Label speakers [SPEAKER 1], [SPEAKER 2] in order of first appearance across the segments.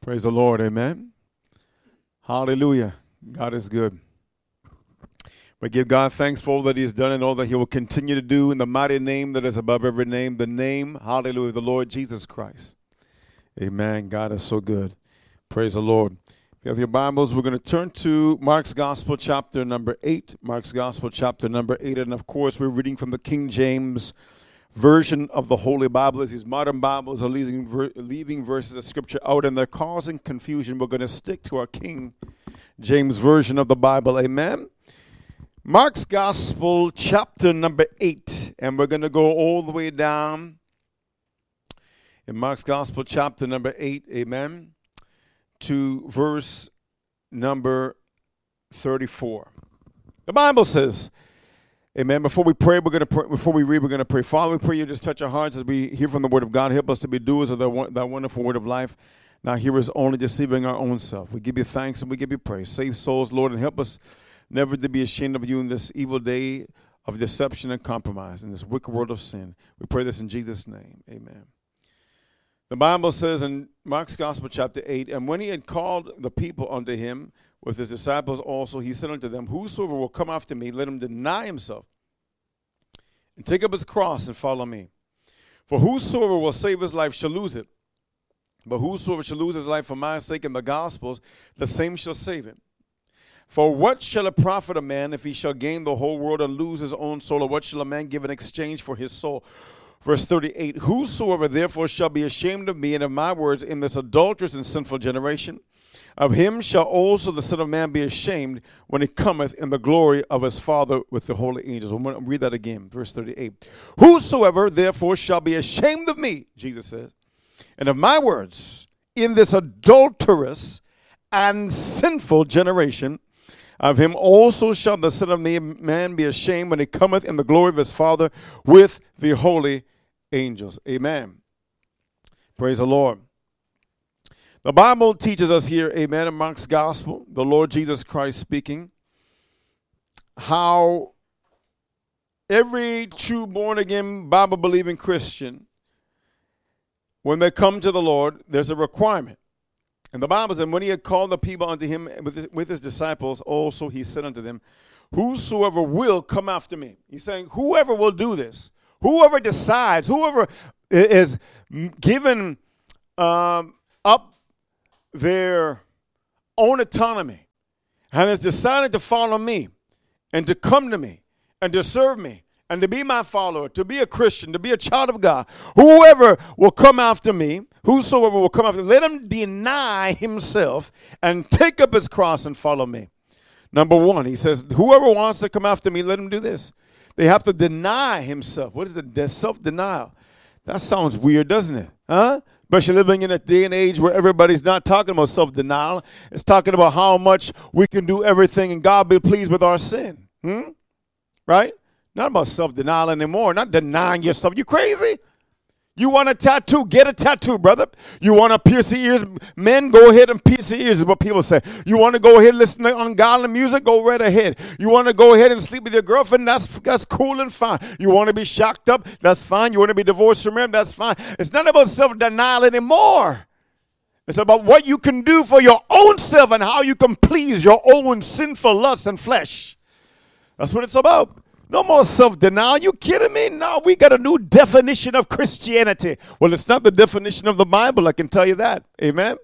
[SPEAKER 1] Praise the Lord. Amen. Hallelujah. God is good. We give God thanks for all that He has done and all that He will continue to do in the mighty name that is above every name, the name, hallelujah, the Lord Jesus Christ. Amen. God is so good. Praise the Lord. If you have your Bibles, we're going to turn to Mark's Gospel, chapter number 8. Mark's Gospel, chapter number 8. And, of course, we're reading from the King James version of the Holy Bible. As these modern Bibles are leaving verses of Scripture out, and they're causing confusion. We're going to stick to our King James version of the Bible. Amen. Mark's Gospel, chapter number 8. And we're going to go all the way down in Mark's Gospel, chapter number 8. Amen. To verse number 34. The Bible says, amen. Before we pray, before we read, we're going to pray. Father, we pray you just touch our hearts as we hear from the Word of God. Help us to be doers of that wonderful Word of life. Now, hearers only, deceiving our own self. We give you thanks and we give you praise. Save souls, Lord, and help us never to be ashamed of you in this evil day of deception and compromise, in this wicked world of sin. We pray this in Jesus' name. Amen. The Bible says in Mark's Gospel, chapter 8, and when he had called the people unto him with his disciples also, he said unto them, whosoever will come after me, let him deny himself and take up his cross and follow me. For whosoever will save his life shall lose it. But whosoever shall lose his life for my sake and the gospel's, the same shall save it. For what shall it profit a man if he shall gain the whole world and lose his own soul? Or what shall a man give in exchange for his soul? Verse 38, whosoever therefore shall be ashamed of me and of my words in this adulterous and sinful generation, of him shall also the Son of Man be ashamed when he cometh in the glory of his Father with the holy angels. I'm going to read that again, verse 38. Whosoever therefore shall be ashamed of me, Jesus says, and of my words in this adulterous and sinful generation, of him also shall the Son of Man be ashamed when he cometh in the glory of his Father with the holy angels. Amen. Praise the Lord. The Bible teaches us here, amen, in Mark's Gospel, the Lord Jesus Christ speaking, how every true born-again, Bible-believing Christian, when they come to the Lord, there's a requirement. And the Bible says, when he had called the people unto him with his disciples, also he said unto them, whosoever will come after me. He's saying, whoever will do this, whoever decides, whoever is given up their own autonomy and has decided to follow me and to come to me and to serve me and to be my follower, to be a Christian, to be a child of God, whoever will come after me, whosoever will come after me, let him deny himself and take up his cross and follow me. Number one, he says, whoever wants to come after me, let him do this. They have to deny himself. What is it? Self-denial. That sounds weird, doesn't it? Huh? Especially living in a day and age where everybody's not talking about self-denial. It's talking about how much we can do everything and God be pleased with our sin. Right? Not about self-denial anymore. Not denying yourself. You crazy? You want a tattoo? Get a tattoo, brother. You want to pierce your ears? Men, go ahead and pierce your ears is what people say. You want to go ahead and listen to ungodly music? Go right ahead. You want to go ahead and sleep with your girlfriend? That's cool and fine. You want to be shocked up? That's fine. You want to be divorced from him? That's fine. It's not about self-denial anymore. It's about what you can do for your own self and how you can please your own sinful lust and flesh. That's what it's about. No more self-denial. You kidding me? No, we got a new definition of Christianity. Well, it's not the definition of the Bible. I can tell you that. Amen.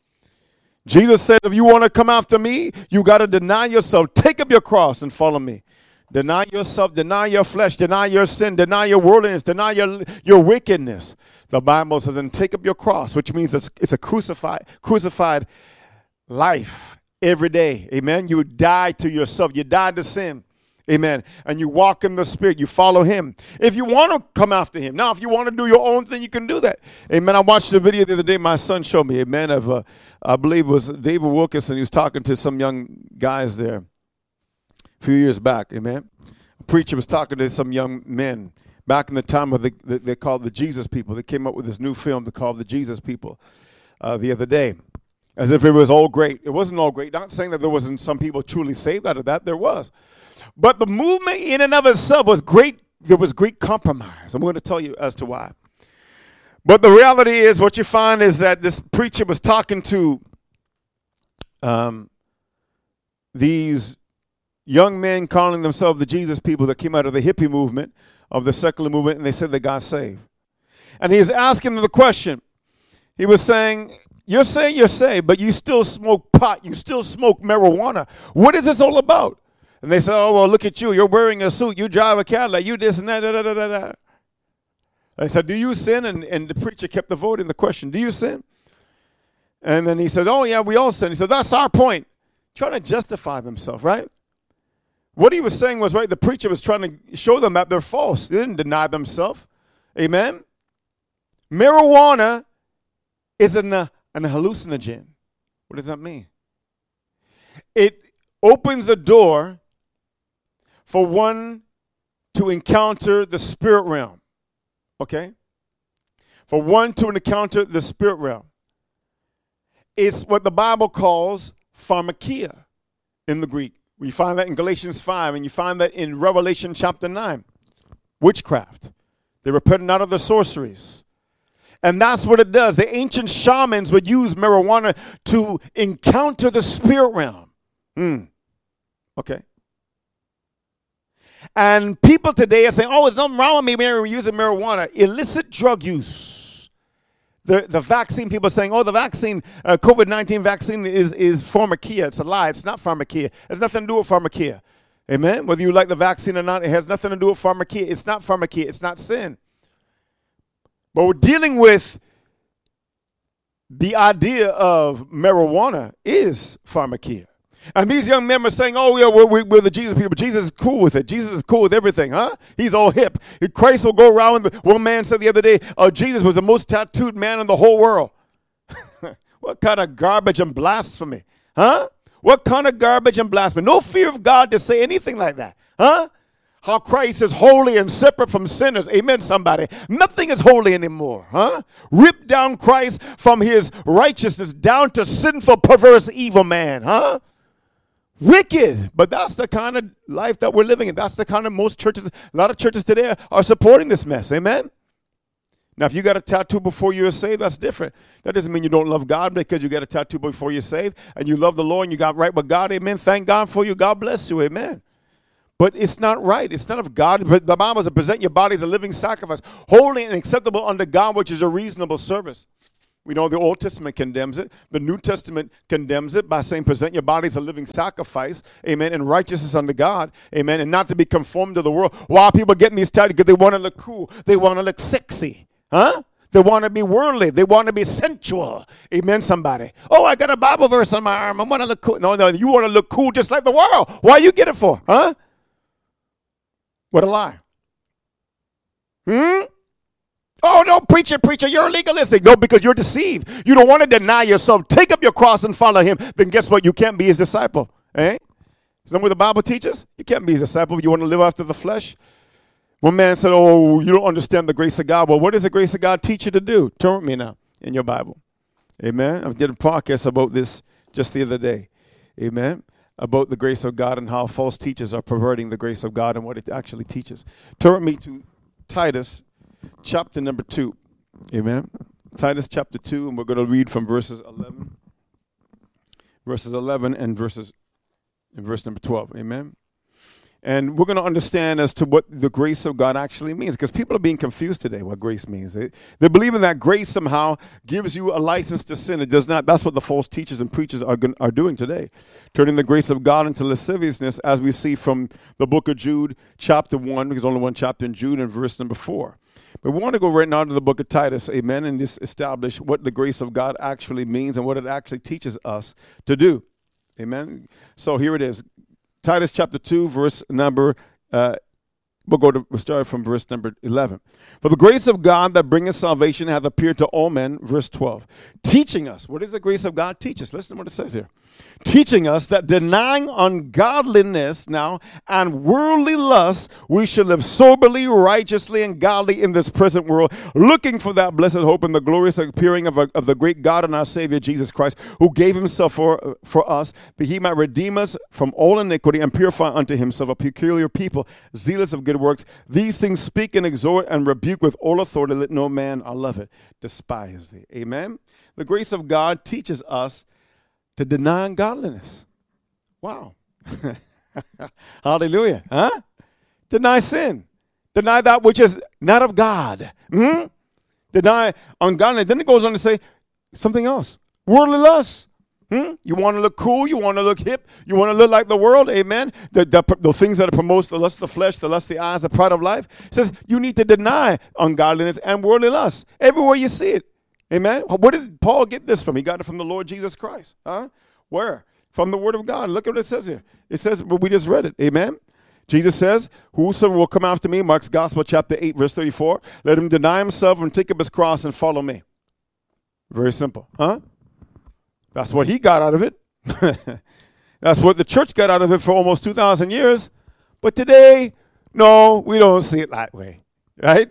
[SPEAKER 1] Jesus said, if you want to come after me, you got to deny yourself. Take up your cross and follow me. Deny yourself, deny your flesh, deny your sin, deny your worldliness, deny your wickedness. The Bible says, and take up your cross, which means it's a crucified life every day. Amen. You die to yourself. You die to sin. Amen. And you walk in the Spirit. You follow him. If you want to come after him. Now, if you want to do your own thing, you can do that. Amen. I watched a video the other day my son showed me. Amen. Of, I believe it was David Wilkerson. He was talking to some young guys there a few years back. Amen. A preacher was talking to some young men back in the time of they called the Jesus People. They came up with this new film they called the Jesus People the other day. As if it was all great. It wasn't all great. Not saying that there wasn't some people truly saved out of that. There was. But the movement in and of itself was great. There was great compromise. I'm going to tell you as to why. But the reality is, what you find is that this preacher was talking to these young men calling themselves the Jesus people that came out of the hippie movement, of the secular movement, and they said they got saved. And he was asking them the question. He was saying, you're saying you're saved, but you still smoke pot. You still smoke marijuana. What is this all about? And they said, oh, well, look at you. You're wearing a suit. You drive a Cadillac. You this and that, da, da, da, da, da. I said, do you sin? And the preacher kept avoiding the question, do you sin? And then he said, oh, yeah, we all sin. He said, that's our point. Trying to justify themselves, right? What he was saying was, right, the preacher was trying to show them that they're false. They didn't deny themselves. Amen? Marijuana is an hallucinogen. What does that mean? It opens the door for one to encounter the spirit realm. Okay? For one to encounter the spirit realm. It's what the Bible calls pharmakia in the Greek. We find that in Galatians 5, and you find that in Revelation chapter 9. Witchcraft. They were putting out of the sorceries. And that's what it does. The ancient shamans would use marijuana to encounter the spirit realm. Okay. And people today are saying, oh, there's nothing wrong with me using marijuana. Illicit drug use. The vaccine, people are saying, oh, the vaccine, COVID-19 vaccine is pharmakia. It's a lie. It's not pharmakia. It has nothing to do with pharmakia. Amen? Whether you like the vaccine or not, it has nothing to do with pharmakia. It's not pharmakia. It's not sin. But we're dealing with the idea of marijuana is pharmakia. And these young men were saying, oh, yeah, we're the Jesus people. Jesus is cool with it. Jesus is cool with everything, huh? He's all hip. Christ will go around. One man said the other day, Jesus was the most tattooed man in the whole world. What kind of garbage and blasphemy, huh? What kind of garbage and blasphemy? No fear of God to say anything like that, huh? How Christ is holy and separate from sinners. Amen, somebody. Nothing is holy anymore, huh? Rip down Christ from his righteousness down to sinful, perverse, evil man, huh? Wicked. But that's the kind of life that we're living in. That's the kind of most churches, a lot of churches today are supporting this mess. Amen? Now, if you got a tattoo before you're saved, that's different. That doesn't mean you don't love God because you got a tattoo before you're saved and you love the Lord and you got right with God. Amen. Thank God for you. God bless you. Amen. But it's not right. It's not of God. But the Bible says, present your body as a living sacrifice, holy and acceptable unto God, which is a reasonable service. We know the Old Testament condemns it. The New Testament condemns it by saying, present your body as a living sacrifice, amen, and righteousness unto God, amen, and not to be conformed to the world. Why are people getting these tattoos? Because they want to look cool. They want to look sexy, huh? They want to be worldly. They want to be sensual. Amen, somebody. Oh, I got a Bible verse on my arm. I want to look cool. No, you want to look cool just like the world. Why you get it for, huh? What a lie. Oh, no, preacher, you're legalistic. No, because you're deceived. You don't want to deny yourself. Take up your cross and follow him. Then guess what? You can't be his disciple. Eh? Isn't that what the Bible teaches? You can't be his disciple if you want to live after the flesh. One man said, oh, you don't understand the grace of God. Well, what does the grace of God teach you to do? Turn with me now in your Bible. Amen. I did a podcast about this just the other day. Amen. About the grace of God and how false teachers are perverting the grace of God and what it actually teaches. Turn with me to Titus chapter number 2. Amen. Titus chapter 2, and we're going to read from verses 11 and verse number 12. Amen. And we're going to understand as to what the grace of God actually means, because people are being confused today what grace means. They believe in that grace somehow gives you a license to sin. It does not. That's what the false teachers and preachers are doing today, turning the grace of God into lasciviousness, as we see from the book of Jude, chapter 1, because only one chapter in Jude, and verse number 4. But we want to go right now to the book of Titus, amen, and just establish what the grace of God actually means and what it actually teaches us to do. Amen. So here it is. Titus chapter 2, verse number, we'll start from verse number 11. For the grace of God that bringeth salvation hath appeared to all men, verse 12, teaching us. What does the grace of God teach us? Listen to what it says here. Teaching us that denying ungodliness now and worldly lust, we should live soberly, righteously, and godly in this present world, looking for that blessed hope and the glorious appearing of the great God and our Savior Jesus Christ, who gave himself for us, that he might redeem us from all iniquity and purify unto himself a peculiar people, zealous of good good works. These things speak and exhort and rebuke with all authority. Let no man, I love it, despise thee. Amen. The grace of God teaches us to deny ungodliness. Wow. Hallelujah. Huh? Deny sin. Deny that which is not of God. Deny ungodliness. Then it goes on to say something else. Worldly lust. You want to look cool. You want to look hip. You want to look like the world. Amen. The things that promote the lust of the flesh, the lust of the eyes, the pride of life. It says you need to deny ungodliness and worldly lust everywhere you see it. Amen. Where did Paul get this from? He got it from the Lord Jesus Christ. Huh? Where? From the Word of God. Look at what it says here. It says, we just read it. Amen. Jesus says, whosoever will come after me, Mark's Gospel, chapter 8, verse 34, let him deny himself and take up his cross and follow me. Very simple. Huh? That's what he got out of it. That's what the church got out of it for almost 2,000 years. But today, no, we don't see it that way. Right?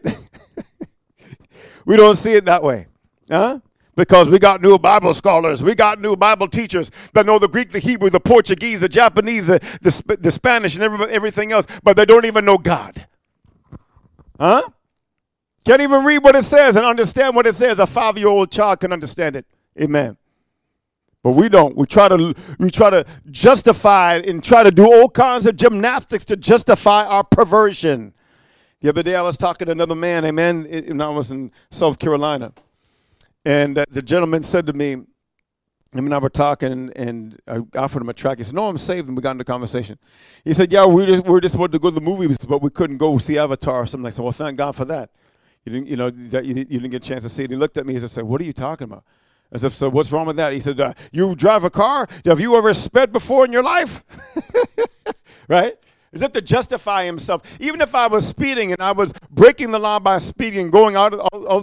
[SPEAKER 1] We don't see it that way. Huh? Because we got new Bible scholars. We got new Bible teachers that know the Greek, the Hebrew, the Portuguese, the Japanese, the Spanish, and everything else. But they don't even know God. Huh? Can't even read what it says and understand what it says. A 5-year-old child can understand it. Amen. But we don't. We try to justify it and try to do all kinds of gymnastics to justify our perversion. The other day I was talking to another man, amen, and I was in South Carolina. And the gentleman said to me, him and I were talking, and I offered him a track. He said, no, I'm saved, and we got into conversation. He said, yeah, we just wanted to go to the movies, but we couldn't go see Avatar or something. I said, well, thank God for that. You didn't get a chance to see it. He looked at me and said, what are you talking about? I said, so what's wrong with that? He said, you drive a car? Have you ever sped before in your life? Right? As if to justify himself. Even if I was speeding and I was breaking the law by speeding, going out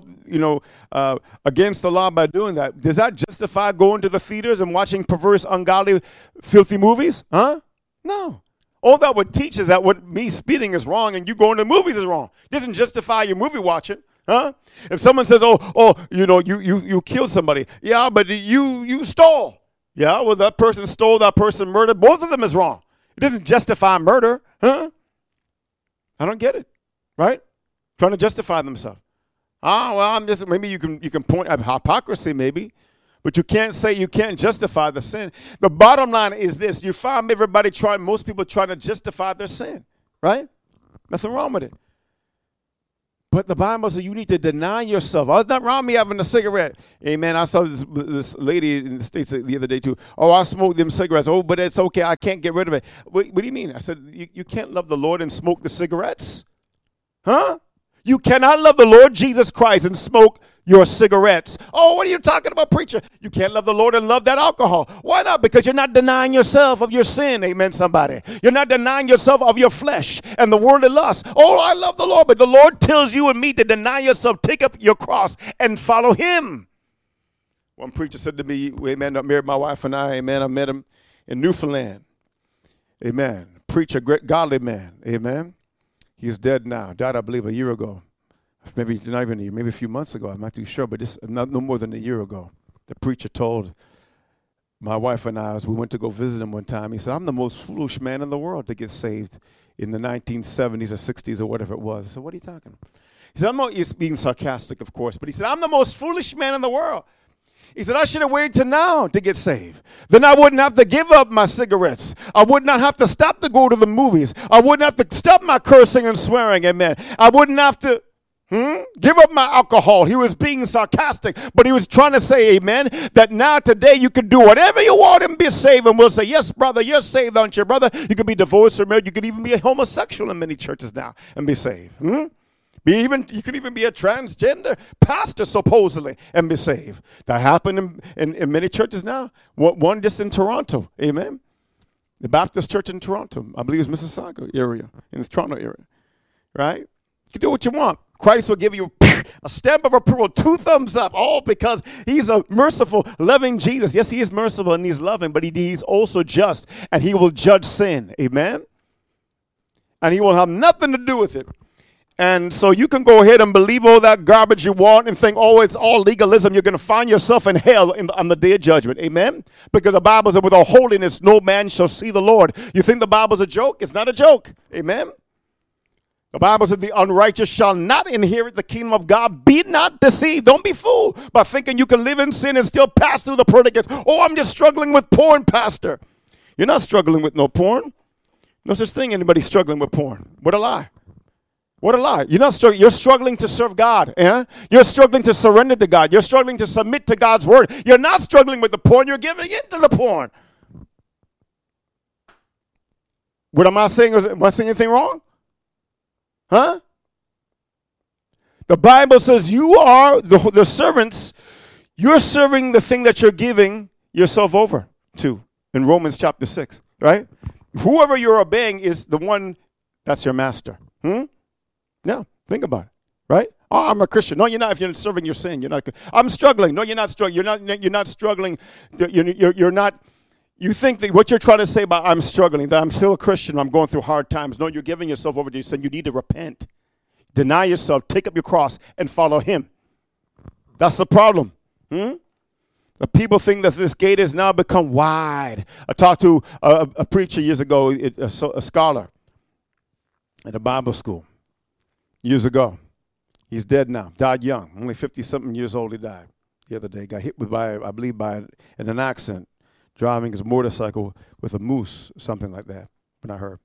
[SPEAKER 1] against the law by doing that, does that justify going to the theaters and watching perverse, ungodly, filthy movies? Huh? No. All that would teach is that what me speeding is wrong and you going to movies is wrong. It doesn't justify your movie watching. Huh? If someone says, you killed somebody. Yeah, but you stole. Yeah, well, that person stole, that person murdered. Both of them is wrong. It doesn't justify murder. Huh? I don't get it. Right? Trying to justify themselves. Maybe you can point at hypocrisy maybe, but you can't justify the sin. The bottom line is this. You find most people trying to justify their sin. Right? Nothing wrong with it. But the Bible says you need to deny yourself. Oh, it's not wrong with me having a cigarette. Amen. I saw this lady in the States the other day too. Oh, I smoke them cigarettes. Oh, but it's okay. I can't get rid of it. What do you mean? I said, you can't love the Lord and smoke the cigarettes? Huh? You cannot love the Lord Jesus Christ and smoke your cigarettes. Oh, what are you talking about, preacher? You can't love the Lord and love that alcohol. Why not? Because you're not denying yourself of your sin. Amen, somebody. You're not denying yourself of your flesh and the worldly lust. Oh, I love the Lord, but the Lord tells you and me to deny yourself, take up your cross, and follow him. One preacher said to me, amen, I married my wife and I, amen, I met him in Newfoundland. Amen. Preacher, great godly man. Amen. He's dead now. Died, I believe, a year ago. Maybe not even a year, maybe a few months ago. I'm not too sure, but no more than a year ago. The preacher told my wife and I, as we went to go visit him one time, he said, I'm the most foolish man in the world to get saved in the 1970s or 60s or whatever it was. I said, what are you talking about? He said, he's being sarcastic, of course, but he said, I'm the most foolish man in the world. He said, I should have waited till now to get saved. Then I wouldn't have to give up my cigarettes. I would not have to stop to go to the movies. I wouldn't have to stop my cursing and swearing, amen. I wouldn't have to give up my alcohol. He was being sarcastic, but he was trying to say, amen, that now today you can do whatever you want and be saved. And we'll say, yes, brother, you're saved, aren't you, brother? You could be divorced or married. You could even be a homosexual in many churches now and be saved. You could even be a transgender pastor, supposedly, and be saved. That happened in many churches now. One just in Toronto, amen. The Baptist church in Toronto, I believe it's Mississauga area, in the Toronto area, right? You can do what you want. Christ will give you a stamp of approval, 2 thumbs up, all because he's a merciful, loving Jesus. Yes, he is merciful and he's loving, but he's also just, and he will judge sin, amen? And he will have nothing to do with it. And so you can go ahead and believe all that garbage you want and think, oh, it's all legalism. You're going to find yourself in hell on the day of judgment. Amen? Because the Bible says, without holiness, no man shall see the Lord. You think the Bible's a joke? It's not a joke. Amen? The Bible said the unrighteous shall not inherit the kingdom of God. Be not deceived. Don't be fooled by thinking you can live in sin and still pass through the pearly gates. Oh, I'm just struggling with porn, Pastor. You're not struggling with no porn. No such thing anybody struggling with porn. What a lie. What a lie. You're not struggling. You're struggling to serve God. You're struggling to surrender to God. You're struggling to submit to God's word. You're not struggling with the porn. You're giving into the porn. What am I saying? Am I saying anything wrong? Huh? The Bible says you are the servants. You're serving the thing that you're giving yourself over to in Romans chapter 6, right? Whoever you're obeying is the one that's your master. Yeah, think about it, right? Oh, I'm a Christian. No, you're not. If you're serving your sin, you're not. I'm struggling. No, you're not struggling. You're not struggling. You're not. You think that what you're trying to say about I'm struggling, that I'm still a Christian, I'm going through hard times. No, you're giving yourself over to your sin. You need to repent. Deny yourself, take up your cross, and follow him. That's the problem. The people think that this gate has now become wide. I talked to a preacher years ago, a scholar at a Bible school years ago. He's dead now, died young, only 50-something years old he died the other day. Got hit in an accident, driving his motorcycle with a moose, something like that, when I heard.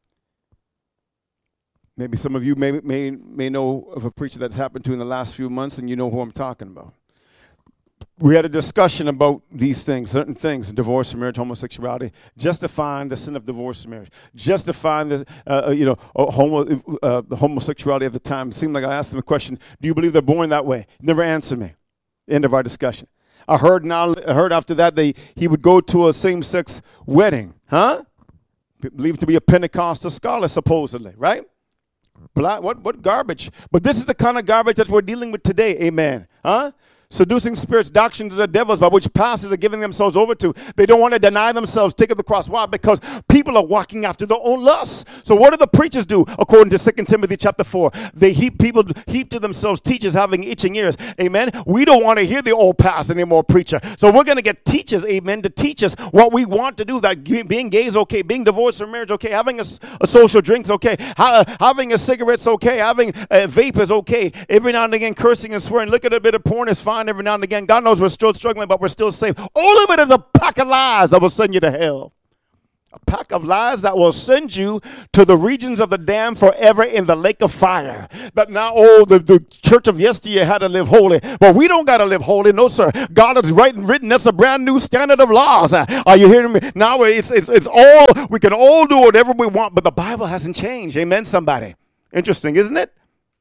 [SPEAKER 1] Maybe some of you may know of a preacher that's happened to in the last few months, and you know who I'm talking about. We had a discussion about these things, certain things, divorce, marriage, homosexuality, justifying the sin of divorce and marriage, justifying the homosexuality at the time. It seemed like I asked him a question, do you believe they're born that way? Never answered me. End of our discussion. I heard after that he would go to a same-sex wedding, believed to be a Pentecostal scholar, supposedly, right? What garbage? But this is the kind of garbage that we're dealing with today, amen, Seducing spirits, doctrines of the devils by which pastors are giving themselves over to. They don't want to deny themselves, take up the cross. Why? Because people are walking after their own lusts. So what do the preachers do? According to 2 Timothy chapter 4, they heap to themselves teachers having itching ears. Amen. We don't want to hear the old pastor anymore, preacher. So we're going to get teachers, amen, to teach us what we want to do. That being gay is okay, being divorced or marriage okay, having a social drink's okay, having a cigarette's okay, having a vape is okay. Every now and again, cursing and swearing, look at a bit of porn is fine. Every now and again, God knows we're still struggling, but we're still saved. All of it is a pack of lies that will send you to hell. A pack of lies that will send you to the regions of the damned forever in the lake of fire. But now, the church of yesteryear had to live holy. But we don't got to live holy. No, sir. God has written. That's a brand new standard of laws. Are you hearing me? Now it's all, we can all do whatever we want, but the Bible hasn't changed. Amen, somebody. Interesting, isn't it?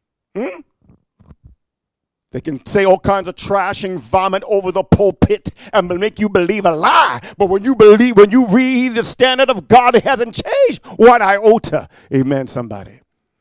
[SPEAKER 1] They can say all kinds of trash and vomit over the pulpit and make you believe a lie. But when you read the standard of God, it hasn't changed one iota. Amen, somebody.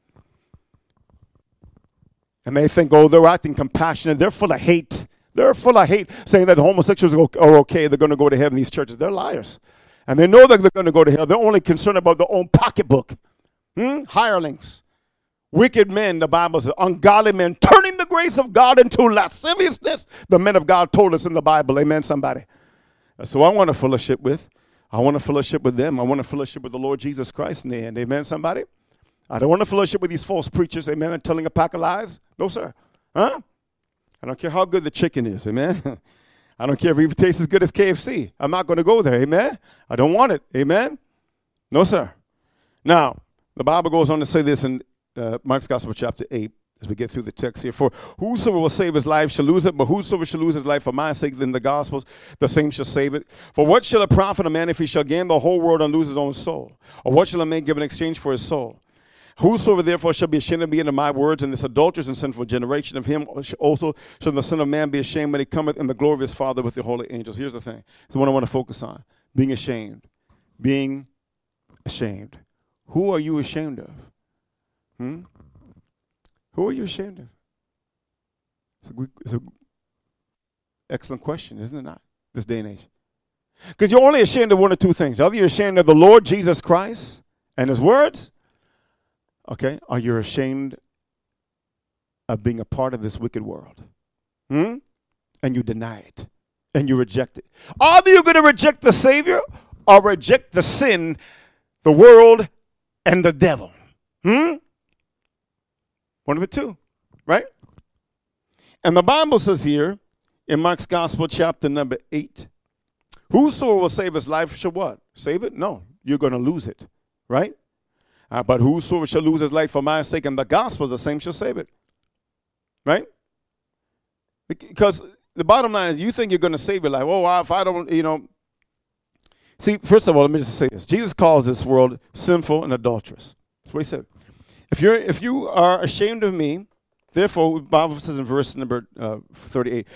[SPEAKER 1] And they think, they're acting compassionate. They're full of hate. They're full of hate, saying that homosexuals are okay. They're going to go to heaven. These churches, they're liars. And they know that they're going to go to hell. They're only concerned about their own pocketbook. Hirelings. Wicked men, the Bible says, ungodly men, turning the grace of God into lasciviousness. The men of God told us in the Bible. Amen, somebody. So I want to fellowship with. I want to fellowship with them. I want to fellowship with the Lord Jesus Christ in the end. Amen, somebody. I don't want to fellowship with these false preachers, amen, and telling a pack of lies. No, sir. I don't care how good the chicken is, amen. I don't care if it tastes as good as KFC. I'm not going to go there, amen. I don't want it, amen. No, sir. Now, the Bible goes on to say this in Mark's Gospel, chapter 8, as we get through the text here. For whosoever will save his life shall lose it, but whosoever shall lose his life for my sake, then the Gospels, the same shall save it. For what shall it profit a man if he shall gain the whole world and lose his own soul? Or what shall a man give in exchange for his soul? Whosoever therefore shall be ashamed of me and of my words in this adulterous and sinful generation, of him also shall the Son of Man be ashamed when he cometh in the glory of his Father with the holy angels. Here's the thing. It's the one I want to focus on. Being ashamed. Being ashamed. Who are you ashamed of? Who are you ashamed of? It's an excellent question, isn't it not, this day and age? Because you're only ashamed of one or two things. Either you're ashamed of the Lord Jesus Christ and his words, okay, or you're ashamed of being a part of this wicked world. And you deny it, and you reject it. Either you're going to reject the Savior or reject the sin, the world, and the devil. One of the two, right? And the Bible says here in Mark's Gospel, chapter number 8, whosoever will save his life shall what? Save it? No, you're going to lose it, right? But whosoever shall lose his life for my sake and the gospel, the same shall save it, right? Because the bottom line is you think you're going to save your life. Oh, if I don't, See, first of all, let me just say this. Jesus calls this world sinful and adulterous. That's what he said. If you are ashamed of me, therefore, the Bible says in verse number 38,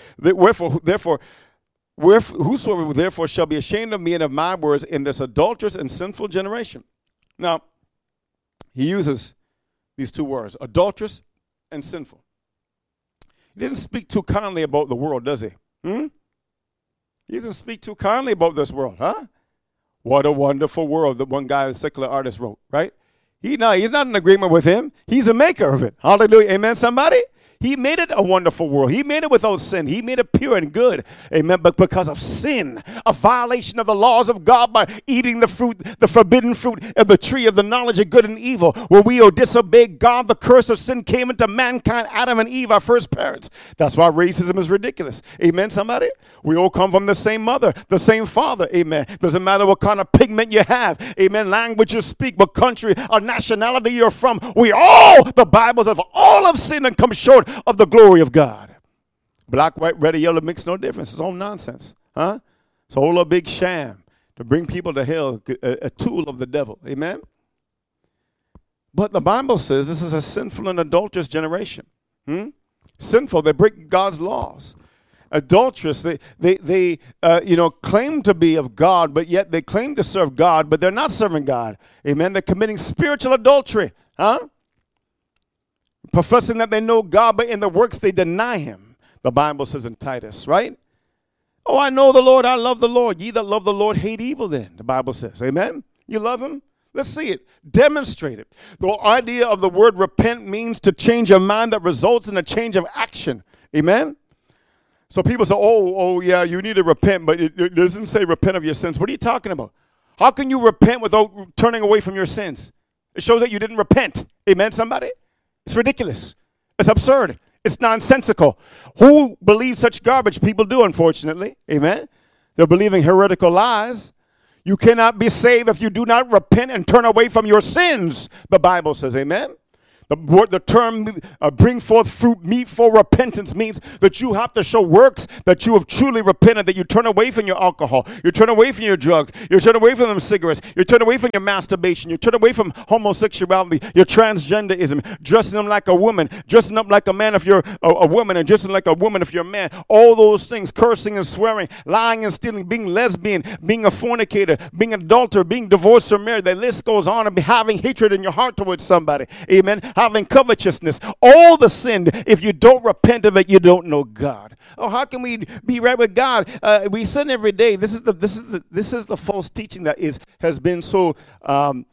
[SPEAKER 1] whosoever therefore shall be ashamed of me and of my words in this adulterous and sinful generation. Now, he uses these two words, adulterous and sinful. He didn't speak too kindly about the world, does he? He doesn't speak too kindly about this world, huh? What a wonderful world that one guy, the secular artist, wrote, right? He's not in agreement with him. He's a maker of it. Hallelujah. Amen, somebody? He made it a wonderful world. He made it without sin. He made it pure and good. Amen. But because of sin, a violation of the laws of God by eating the fruit, the forbidden fruit of the tree of the knowledge of good and evil, where we disobeyed God, the curse of sin came into mankind, Adam and Eve, our first parents. That's why racism is ridiculous. Amen, somebody? We all come from the same mother, the same father. Amen. Doesn't matter what kind of pigment you have. Amen. Language you speak, what country or nationality you're from. We all, the Bible says, all have sinned and come short of the glory of God. Black, white, red, or yellow makes no difference. It's all nonsense. Huh? It's a whole big sham to bring people to hell, a tool of the devil. Amen? But the Bible says this is a sinful and adulterous generation. Sinful, they break God's laws. Adulterous, they claim to be of God, but yet they claim to serve God, but they're not serving God. Amen? They're committing spiritual adultery. Huh? Professing that they know God, but in the works they deny him. The Bible says in Titus, right? Oh, I know the Lord, I love the Lord. Ye that love the Lord hate evil then, the Bible says. Amen? You love him? Let's see it. Demonstrate it. The idea of the word repent means to change a mind that results in a change of action. Amen? So people say, oh, yeah, you need to repent, but it doesn't say repent of your sins. What are you talking about? How can you repent without turning away from your sins? It shows that you didn't repent. Amen, somebody? It's ridiculous. It's absurd. It's nonsensical. Who believes such garbage? People do, unfortunately. Amen? They're believing heretical lies. You cannot be saved if you do not repent and turn away from your sins, the Bible says. Amen? The term bring forth fruit meet for repentance means that you have to show works that you have truly repented, that you turn away from your alcohol, you turn away from your drugs, you turn away from them cigarettes, you turn away from your masturbation, you turn away from homosexuality, your transgenderism, dressing them like a woman, dressing up like a man if you're a woman, and dressing like a woman if you're a man. All those things, cursing and swearing, lying and stealing, being lesbian, being a fornicator, being an adulterer, being divorced or married. The list goes on, and having hatred in your heart towards somebody. Amen. Having covetousness, all the sin. If you don't repent of it, you don't know God. Oh, how can we be right with God? We sin every day. This is the false teaching that has been so I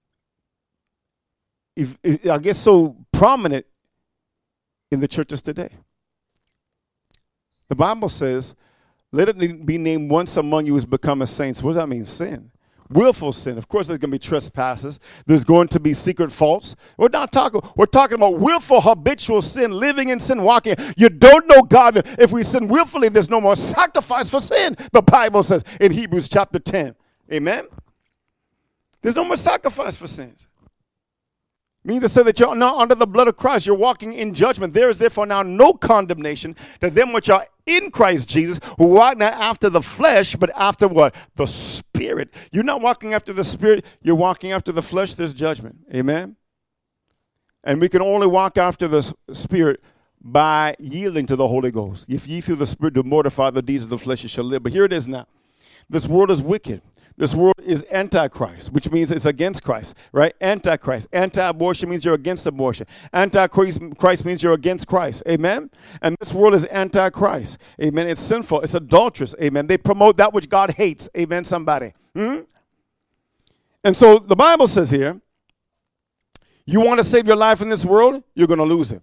[SPEAKER 1] guess so prominent in the churches today. The Bible says, "Let it be named once among you as become a saint." What does that mean? Sin. Willful sin. Of course, there's going to be trespasses. There's going to be secret faults. We're talking about willful, habitual sin, living in sin, walking. You don't know God. If we sin willfully, there's no more sacrifice for sin, the Bible says in Hebrews chapter 10. Amen? There's no more sacrifice for sins. It means to say that you're now under the blood of Christ. You're walking in judgment. There is therefore now no condemnation to them which are in Christ Jesus, who walk not after the flesh, but after what? The Spirit. You're not walking after the Spirit. You're walking after the flesh. There's judgment. Amen? And we can only walk after the Spirit by yielding to the Holy Ghost. If ye through the Spirit do mortify the deeds of the flesh, you shall live. But here it is now. This world is wicked. This world is antichrist, which means it's against Christ, right? Antichrist. Anti-abortion means you're against abortion. Antichrist means you're against Christ. Amen? And this world is antichrist. Amen? It's sinful. It's adulterous. Amen? They promote that which God hates. Amen, somebody? And so the Bible says here, you want to save your life in this world, you're going to lose it.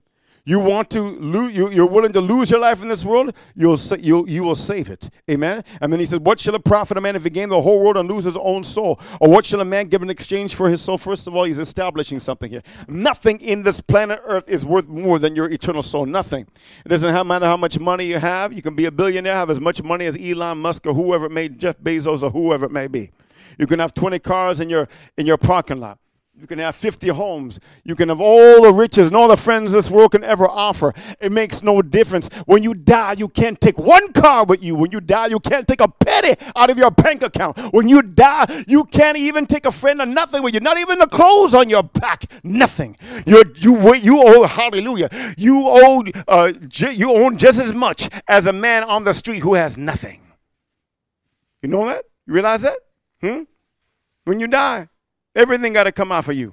[SPEAKER 1] You want to lose, you're willing to lose your life in this world, you will save it. Amen. And then he said, what shall it profit a man if he gain the whole world and lose his own soul? Or what shall a man give in exchange for his soul? First of all, he's establishing something here. Nothing in this planet Earth is worth more than your eternal soul. Nothing. It doesn't matter how much money you have. You can be a billionaire, have as much money as Elon Musk or whoever it may, Jeff Bezos or whoever it may be. You can have 20 cars in your parking lot. You can have 50 homes. You can have all the riches and all the friends this world can ever offer. It makes no difference. When you die, you can't take one car with you. When you die, you can't take a penny out of your bank account. When you die, you can't even take a friend or nothing with you. Not even the clothes on your back. Nothing. You owe, hallelujah. You own just as much as a man on the street who has nothing. You know that? You realize that? When you die, everything got to come out for you.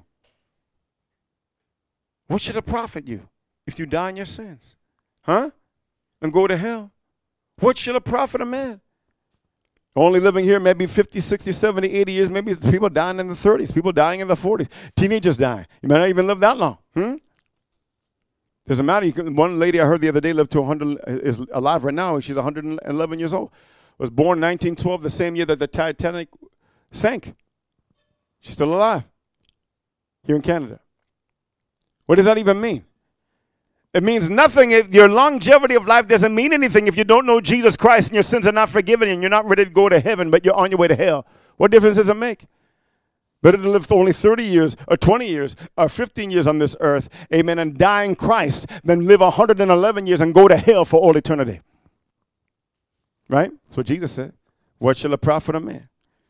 [SPEAKER 1] What should it profit you if you die in your sins? And go to hell? What should it profit a man? Only living here maybe 50, 60, 70, 80 years. Maybe it's people dying in the 30s, people dying in the 40s, teenagers dying. You might not even live that long. Doesn't matter. One lady I heard the other day lived to 100, is alive right now. She's 111 years old. Was born in 1912, the same year that the Titanic sank. She's still alive here in Canada. What does that even mean? It means nothing. If your longevity of life doesn't mean anything if you don't know Jesus Christ and your sins are not forgiven and you're not ready to go to heaven, but you're on your way to hell. What difference does it make? Better to live for only 30 years or 20 years or 15 years on this earth, amen, and die in Christ than live 111 years and go to hell for all eternity. Right? That's what Jesus said. What shall it profit a man?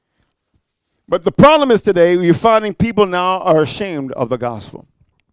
[SPEAKER 1] But the problem is today, you're finding people now are ashamed of the gospel.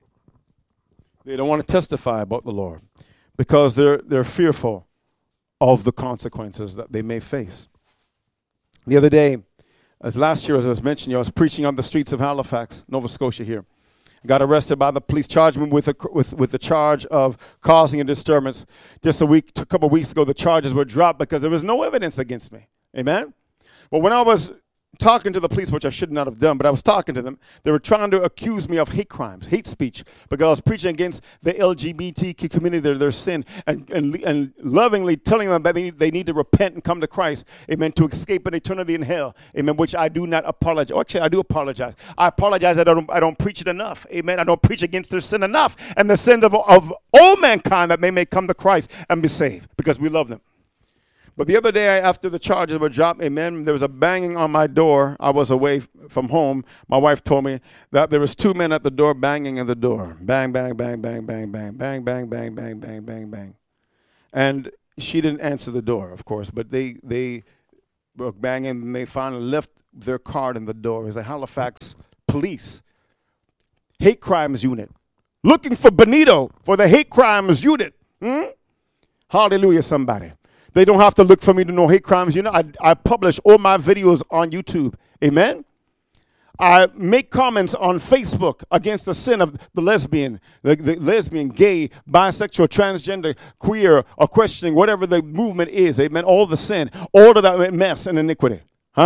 [SPEAKER 1] They don't want to testify about the Lord because they're fearful of the consequences that they may face. The other day, as last year, as I was mentioning, I was preaching on the streets of Halifax, Nova Scotia here. Got arrested by the police, charged me with the charge of causing a disturbance. Just a couple of weeks ago, the charges were dropped because there was no evidence against me. Amen? Well, when I was talking to the police, which I should not have done, but I was talking to them. They were trying to accuse me of hate crimes, hate speech, because I was preaching against the LGBTQ community, their sin, and lovingly telling them that they need to repent and come to Christ, amen, to escape an eternity in hell, amen, which I do not apologize. Oh, actually, I do apologize. I apologize that I don't preach it enough, amen. I don't preach against their sin enough, and the sins of all mankind that they may come to Christ and be saved, because we love them. But the other day, after the charges were dropped, amen, there was a banging on my door. I was away from home. My wife told me that there was two men at the door banging at the door. Bang, bang, bang, bang, bang, bang, bang, bang, bang, bang, bang, bang, bang. And she didn't answer the door, of course, but they were banging, and they finally left their card in the door. It was the Halifax Police Hate Crimes Unit, looking for Benito for the Hate Crimes Unit. Hallelujah, somebody. They don't have to look for me to know hate crimes. You know, I publish all my videos on YouTube. Amen? I make comments on Facebook against the sin of the lesbian, the lesbian, gay, bisexual, transgender, queer, or questioning, whatever the movement is. Amen? All the sin, all of that mess and iniquity.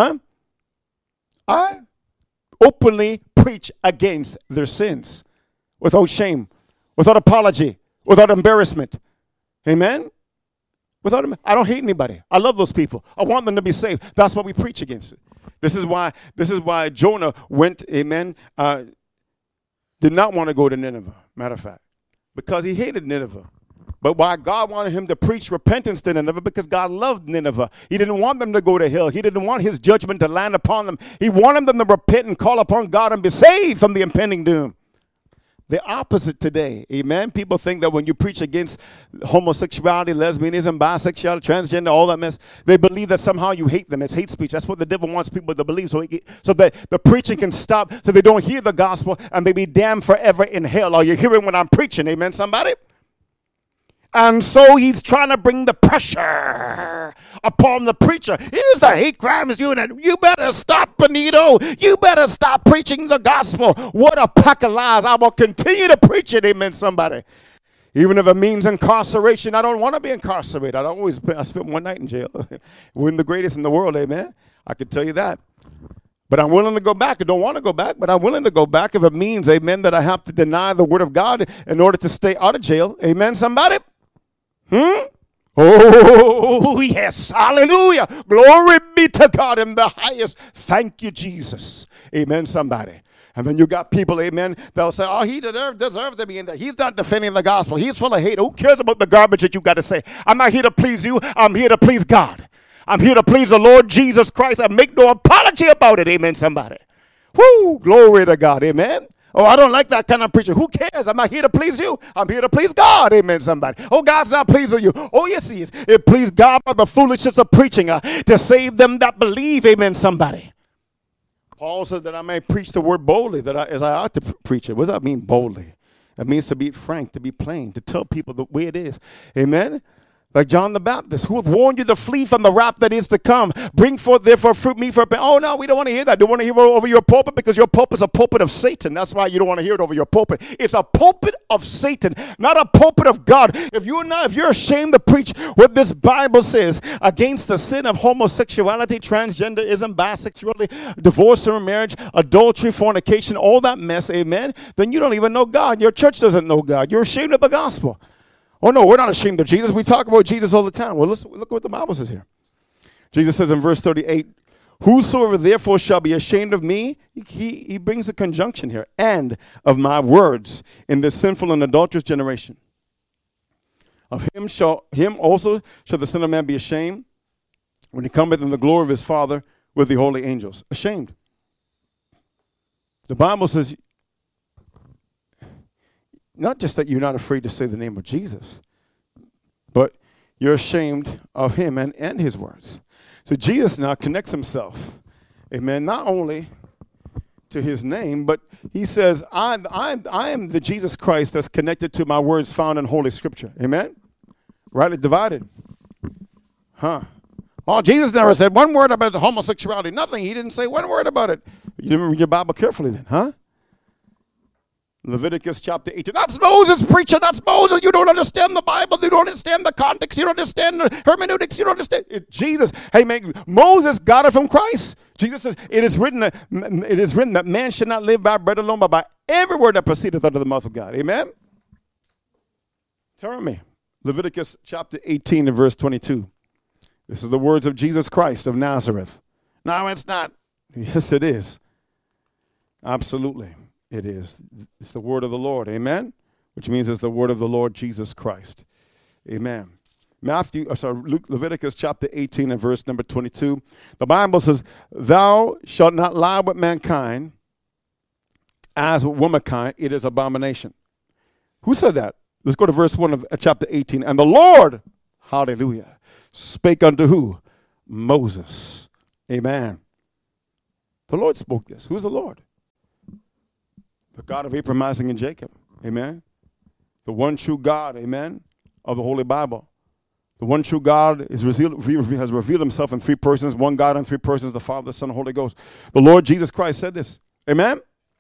[SPEAKER 1] I openly preach against their sins without shame, without apology, without embarrassment. Amen? I don't hate anybody. I love those people. I want them to be saved. That's why we preach against it. This is why Jonah went, amen, did not want to go to Nineveh, matter of fact, because he hated Nineveh. But why God wanted him to preach repentance to Nineveh, because God loved Nineveh. He didn't want them to go to hell. He didn't want his judgment to land upon them. He wanted them to repent and call upon God and be saved from the impending doom. The opposite today, amen? People think that when you preach against homosexuality, lesbianism, bisexuality, transgender, all that mess, they believe that somehow you hate them. It's hate speech. That's what the devil wants people to believe, so that the preaching can stop, so they don't hear the gospel and they be damned forever in hell. Are you hearing what I'm preaching, amen, somebody? And so he's trying to bring the pressure upon the preacher. Here's the hate crimes unit. You better stop, Benito. You better stop preaching the gospel. What a pack of lies. I will continue to preach it, amen, somebody. Even if it means incarceration, I don't want to be incarcerated. I spent one night in jail. We're the greatest in the world, amen. I can tell you that. But I'm willing to go back. I don't want to go back, but I'm willing to go back if it means, amen, that I have to deny the word of God in order to stay out of jail. Amen, somebody? Oh, yes. Hallelujah. Glory be to God in the highest. Thank you, Jesus. Amen, somebody. And then you got people, amen, they'll say, oh, he deserves to be in there. He's not defending the gospel. He's full of hate. Who cares about the garbage that you got to say? I'm not here to please you. I'm here to please God. I'm here to please the Lord Jesus Christ. I make no apology about it. Amen, somebody. Woo, glory to God. Amen. Oh, I don't like that kind of preacher. Who cares? I'm not here to please you. I'm here to please God. Amen, somebody. Oh, God's not pleased with you. Oh, yes, he is. It pleased God by the foolishness of preaching to save them that believe. Amen, somebody. Paul says that I may preach the word boldly, as I ought to preach it. What does that mean, boldly? It means to be frank, to be plain, to tell people the way it is. Amen? Like John the Baptist, who hath warned you to flee from the wrath that is to come. Bring forth, therefore, fruit meet for... Oh, no, we don't want to hear that. Don't want to hear it over your pulpit because your pulpit is a pulpit of Satan. That's why you don't want to hear it over your pulpit. It's a pulpit of Satan, not a pulpit of God. If you're ashamed to preach what this Bible says against the sin of homosexuality, transgenderism, bisexuality, divorce and marriage, adultery, fornication, all that mess, amen, then you don't even know God. Your church doesn't know God. You're ashamed of the gospel. Oh, no, we're not ashamed of Jesus. We talk about Jesus all the time. Well, listen, look what the Bible says here. Jesus says in verse 38, whosoever therefore shall be ashamed of me, he brings a conjunction here, and of my words in this sinful and adulterous generation. Of him also shall the Son of Man be ashamed when he cometh in the glory of his Father with the holy angels. Ashamed. The Bible says, not just that you're not afraid to say the name of Jesus, but you're ashamed of him and his words. So Jesus now connects himself, amen, not only to his name, but he says, I am the Jesus Christ that's connected to my words found in Holy Scripture. Amen? Rightly divided. Oh, Jesus never said one word about homosexuality. Nothing. He didn't say one word about it. You didn't read your Bible carefully then, Leviticus chapter 18. That's Moses, preacher. That's Moses. You don't understand the Bible. You don't understand the context. You don't understand the hermeneutics. You don't understand. Jesus. Hey, man, Moses got it from Christ. Jesus says, it is written that man should not live by bread alone, but by every word that proceedeth out of the mouth of God. Amen? Turn with me. Leviticus chapter 18 and verse 22. This is the words of Jesus Christ of Nazareth. No, it's not. Yes, it is. Absolutely. It is. It's the word of the Lord. Amen? Which means it's the word of the Lord Jesus Christ. Amen. Leviticus chapter 18 and verse number 22. The Bible says, thou shalt not lie with mankind as with womankind. It is abomination. Who said that? Let's go to verse 1 of chapter 18. And the Lord, hallelujah, spake unto who? Moses. Amen. The Lord spoke this. Who's the Lord? The God of Abraham, Isaac, and Jacob. Amen. The one true God, amen, of the Holy Bible. The one true God has revealed himself in three persons, one God in three persons, the Father, the Son, and the Holy Ghost. The Lord Jesus Christ said this. Amen.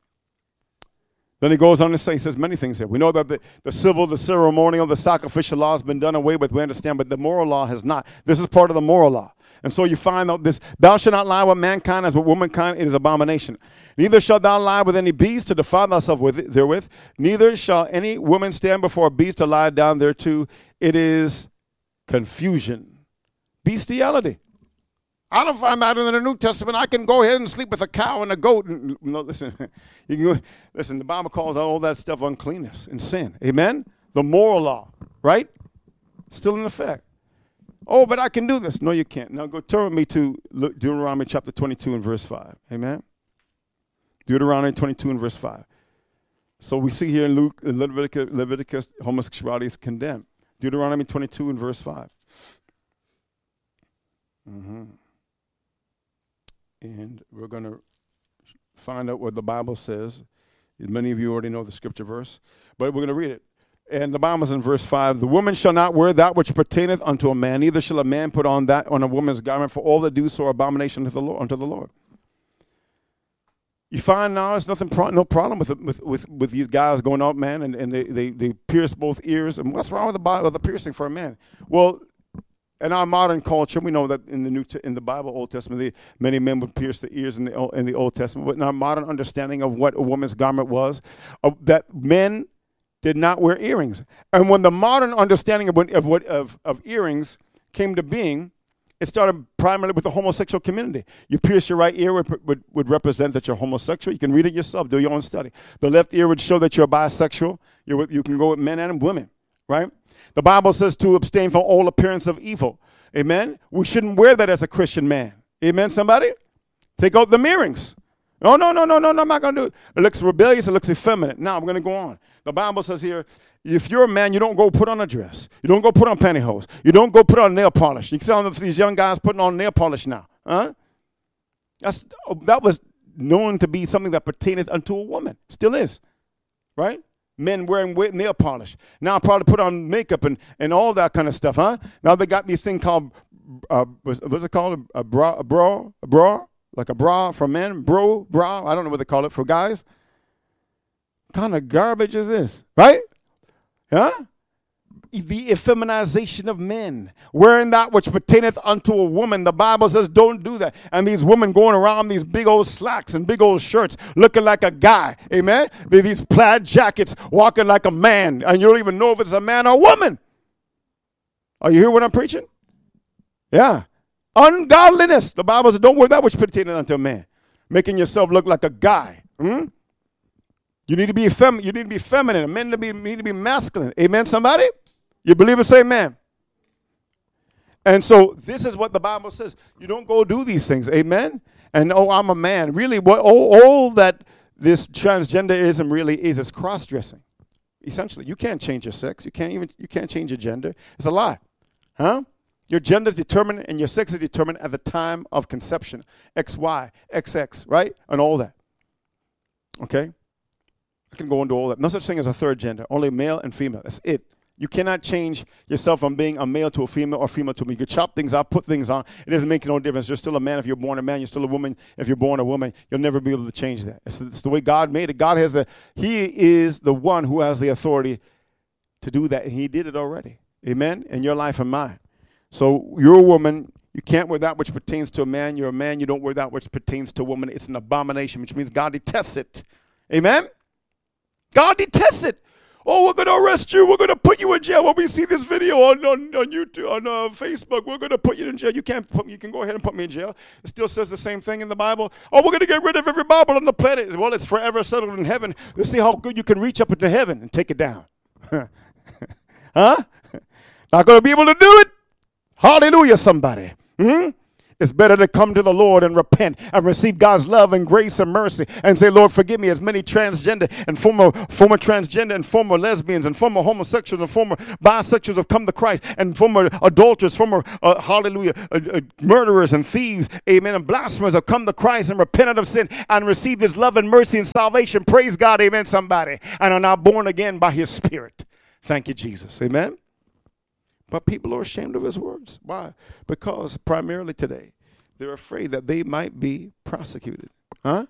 [SPEAKER 1] Then he goes on to say, he says many things here. We know that the civil, the ceremonial, the sacrificial law has been done away with, we understand, but the moral law has not. This is part of the moral law. And so you find out this, thou shalt not lie with mankind as with womankind, it is abomination. Neither shalt thou lie with any beast to defile thyself therewith. Neither shall any woman stand before a beast to lie down thereto. It is confusion. Bestiality. I don't find that in the New Testament. I can go ahead and sleep with a cow and a goat. No, listen, listen, the Bible calls all that stuff uncleanness and sin. Amen? The moral law, right? Still in effect. Oh, but I can do this. No, you can't. Now go turn with me to Deuteronomy chapter 22 and verse 5. Amen? Deuteronomy 22 and verse 5. So we see here in Leviticus, homosexuality is condemned. Deuteronomy 22 and verse 5. And we're going to find out what the Bible says. Many of you already know the scripture verse, but we're going to read it. And the Bible says in verse 5, the woman shall not wear that which pertaineth unto a man, neither shall a man put on that on a woman's garment, for all that do so are abomination unto the Lord. You find now there's no problem with these guys going out, man, and they pierce both ears. And what's wrong with the piercing for a man? Well, In our modern culture, we know that in the Bible, Old Testament, many men would pierce their ears in the Old Testament. But in our modern understanding of what a woman's garment was, that men did not wear earrings. And when the modern understanding of earrings came to being, it started primarily with the homosexual community. You pierce your right ear would represent that you're homosexual. You can read it yourself, do your own study. The left ear would show that you're bisexual. You can go with men and women, right? The Bible says to abstain from all appearance of evil. Amen? We shouldn't wear that as a Christian man. Amen, somebody? Take out the earrings. No, I'm not going to do it. It looks rebellious. It looks effeminate. Now, I'm going to go on. The Bible says here, if you're a man, you don't go put on a dress. You don't go put on pantyhose. You don't go put on nail polish. You can see all of these young guys putting on nail polish now. Huh? That was known to be something that pertaineth unto a woman. Still is. Right? Men wearing nail polish. Now probably put on makeup and all that kind of stuff, huh? Now they got these things called, what's it called? A bra? Like a bra for men? Bra? I don't know what they call it for guys. What kind of garbage is this? Right? Huh? The effeminization of men, wearing that which pertaineth unto a woman. The Bible says don't do that. And these women going around these big old slacks and big old shirts looking like a guy. Amen? These plaid jackets walking like a man. And you don't even know if it's a man or a woman. Are you hearing what I'm preaching? Yeah. Ungodliness. The Bible says don't wear that which pertaineth unto a man. Making yourself look like a guy. You need to be feminine. You need to be feminine. Men need to be masculine. Amen, somebody? You believe it? Say amen. And so this is what the Bible says. You don't go do these things. Amen? And, I'm a man. Really, all that this transgenderism really is cross-dressing. Essentially, you can't change your sex. You can't change your gender. It's a lie. Huh? Your gender is determined and your sex is determined at the time of conception. XY, XX, right? And all that. Okay? I can go into all that. No such thing as a third gender. Only male and female. That's it. You cannot change yourself from being a male to a female or female to a male. You can chop things out, put things on. It doesn't make no difference. You're still a man if you're born a man. You're still a woman if you're born a woman. You'll never be able to change that. It's the way God made it. He is the one who has the authority to do that. And he did it already. Amen? In your life and mine. So you're a woman. You can't wear that which pertains to a man. You're a man. You don't wear that which pertains to a woman. It's an abomination, which means God detests it. Amen? God detests it. Oh, we're going to arrest you. We're going to put you in jail. When we see this video on YouTube, on Facebook, we're going to put you in jail. You can go ahead and put me in jail. It still says the same thing in the Bible. Oh, we're going to get rid of every Bible on the planet. Well, it's forever settled in heaven. Let's see how good you can reach up into heaven and take it down. Huh? Not going to be able to do it? Hallelujah, somebody. It's better to come to the Lord and repent and receive God's love and grace and mercy and say, Lord, forgive me. As many transgender and former transgender and former lesbians and former homosexuals and former bisexuals have come to Christ, and former adulterers, former, murderers and thieves, amen, and blasphemers have come to Christ and repented of sin and received his love and mercy and salvation. Praise God, amen, somebody, and are now born again by his Spirit. Thank you, Jesus, amen. But people are ashamed of his words. Why? Because primarily today, they're afraid that they might be prosecuted. Huh?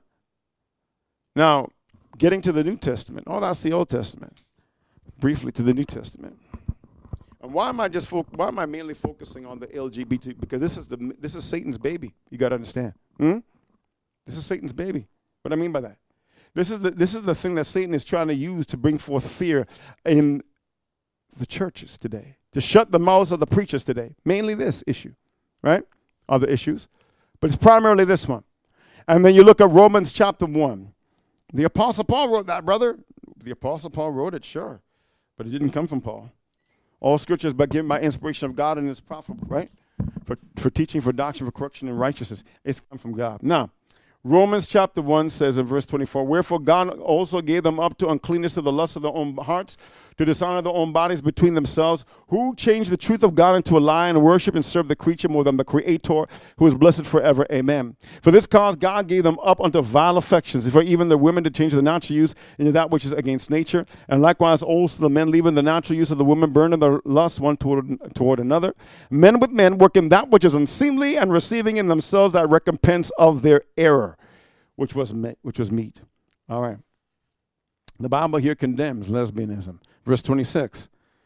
[SPEAKER 1] Now, getting to the New Testament. Oh, that's the Old Testament. Briefly to the New Testament. And why am I mainly focusing on the LGBT? Because this is Satan's baby. You got to understand. This is Satan's baby. What do I mean by that? This is the thing that Satan is trying to use to bring forth fear in the churches today, to shut the mouths of the preachers today. Mainly this issue, right? Other issues, but it's primarily this one. And then you look at Romans chapter 1. The Apostle Paul wrote that, brother. The Apostle Paul wrote it, sure, but it didn't come from Paul. All scripture is given by inspiration of God and is profitable, right? For teaching, for doctrine, for correction, and righteousness. It's come from God. Now, Romans chapter 1 says in verse 24, wherefore God also gave them up to uncleanness to the lust of their own hearts, to dishonor their own bodies between themselves, who changed the truth of God into a lie and worship and serve the creature more than the Creator, who is blessed forever. Amen. For this cause God gave them up unto vile affections, for even the women to change the natural use into that which is against nature, and likewise also the men, leaving the natural use of the women, burning their lust one toward another. Men with men, working that which is unseemly, and receiving in themselves that recompense of their error, which was meat. All right. The Bible here condemns lesbianism. Verse 26.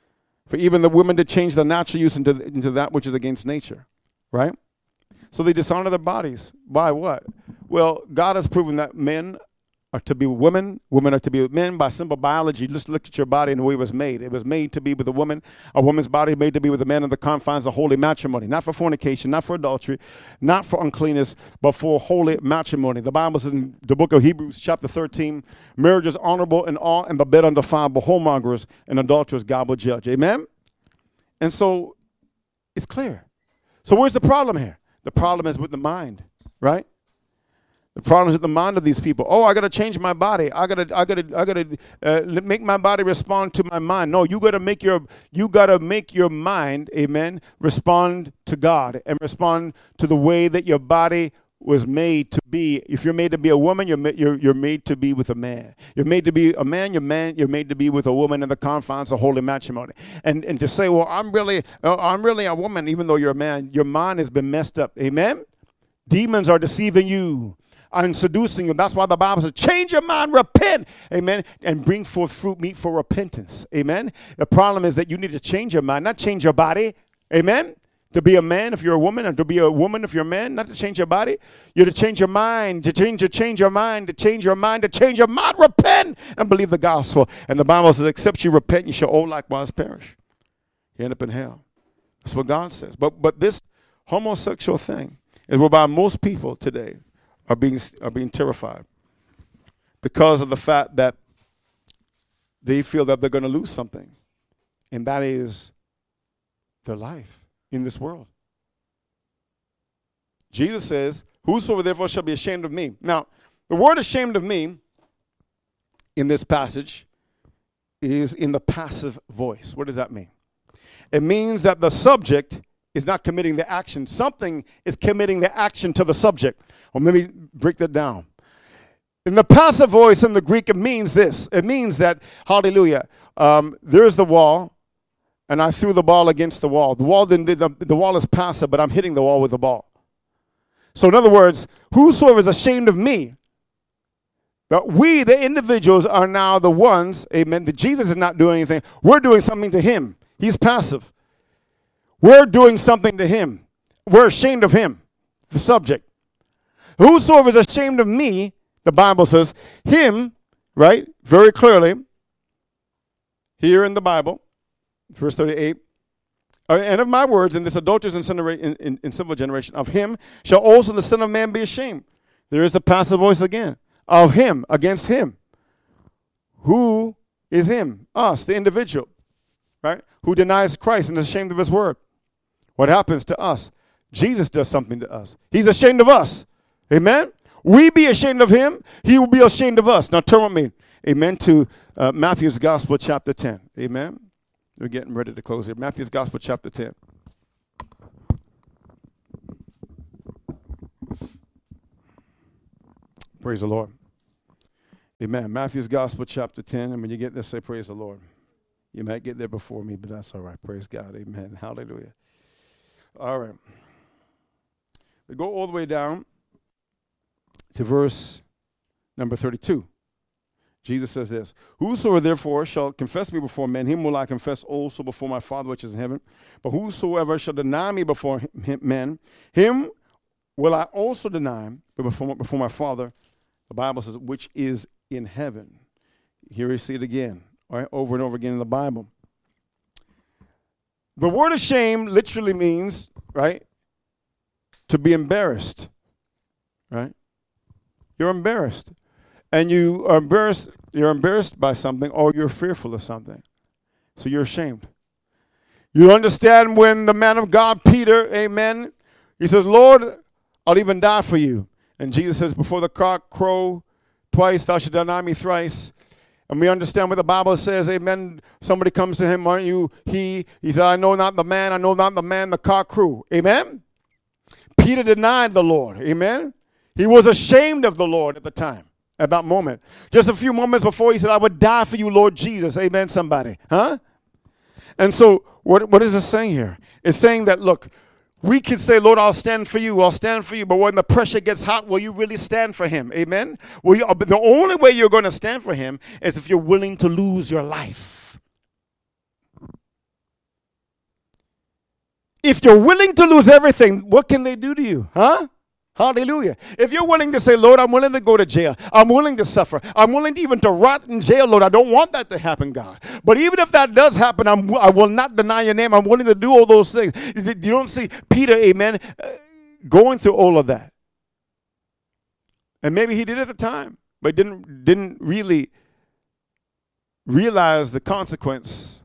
[SPEAKER 1] For even the women to change their natural use into that which is against nature, right? So they dishonor their bodies. By what? Well, God has proven that men are to be with women, women are to be with men by simple biology. Just look at your body and the way it was made. It was made to be with a woman's body made to be with a man in the confines of holy matrimony, not for fornication, not for adultery, not for uncleanness, but for holy matrimony. The Bible says in the book of Hebrews, chapter 13, marriage is honorable in all, and the bed undefiled, but whoremongers and adulterers God will judge. Amen? And so it's clear. So where's the problem here? The problem is with the mind, right? The problem is with the mind of these people. Oh, I got to change my body. I got to make my body respond to my mind. No, you got to make your mind, amen, respond to God and respond to the way that your body was made to be. If you're made to be a woman, you're made to be with a man. You're made to be a man. You're made to be with a woman in the confines of holy matrimony. And to say, well, I'm really a woman, even though you're a man. Your mind has been messed up. Amen. Demons are deceiving you and seducing you. That's why the Bible says, change your mind, repent, amen, and bring forth fruit meet for repentance, amen. The problem is that you need to change your mind, not change your body, amen. To be a man if you're a woman, and to be a woman if you're a man, not to change your body. You're to change your mind, to change your mind, repent and believe the gospel. And the Bible says, except you repent, you shall all likewise perish. You end up in hell. That's what God says. But this homosexual thing is whereby most people today are being terrified because of the fact that they feel that they're going to lose something, and that is their life in this world. Jesus says, whosoever therefore shall be ashamed of me. Now, the word ashamed of me in this passage is in the passive voice. What does that mean? It means that the subject is not committing the action. Something is committing the action to the subject. Well, let me break that down. In the passive voice in the Greek, it means this. It means that, hallelujah, there's the wall, and I threw the ball against the wall. The wall is passive, but I'm hitting the wall with the ball. So in other words, whosoever is ashamed of me, that we, the individuals, are now the ones, amen, that Jesus is not doing anything. We're doing something to him. He's passive. We're doing something to him. We're ashamed of him, the subject. Whosoever is ashamed of me, the Bible says, him, right, very clearly, here in the Bible, verse 38, and of my words in this adulterous and sinful generation, of him shall also the Son of Man be ashamed. There is the passive voice again. Of him, against him. Who is him? Us, the individual, right, who denies Christ and is ashamed of his word. What happens to us? Jesus does something to us. He's ashamed of us. Amen? We be ashamed of him. He will be ashamed of us. Now turn with me, amen, to Matthew's Gospel, chapter 10. Amen? We're getting ready to close here. Matthew's Gospel, chapter 10. Praise the Lord. Amen. Matthew's Gospel, chapter 10. And when you get there, say, praise the Lord. You might get there before me, but that's all right. Praise God. Amen. Hallelujah. All right. We go all the way down to verse number 32. Jesus says this, whosoever therefore shall confess me before men, him will I confess also before my Father which is in heaven. But whosoever shall deny me before men, him will I also deny before my Father, the Bible says, which is in heaven. Here we see it again, all right, over and over again in the Bible. The word ashamed literally means, right, to be embarrassed, right? You're embarrassed. And you're embarrassed by something, or you're fearful of something. So you're ashamed. You understand when the man of God, Peter, amen, he says, Lord, I'll even die for you. And Jesus says, before the cock crow twice, thou shalt deny me thrice. And we understand what the Bible says, amen. Somebody comes to him, aren't you? He said, I know not the man, the cock crew. Amen? Peter denied the Lord. Amen? He was ashamed of the Lord at the time, at that moment. Just a few moments before, he said, I would die for you, Lord Jesus. Amen, somebody. Huh? And so what is it saying here? It's saying that, look, we can say, Lord, I'll stand for you. But when the pressure gets hot, will you really stand for him? Amen? The only way you're going to stand for him is if you're willing to lose your life. If you're willing to lose everything, what can they do to you? Huh? Hallelujah. If you're willing to say, Lord, I'm willing to go to jail. I'm willing to suffer. I'm willing to even to rot in jail, Lord. I don't want that to happen, God. But even if that does happen, I will not deny your name. I'm willing to do all those things. You don't see Peter, amen, going through all of that. And maybe he did at the time, but didn't really realize the consequence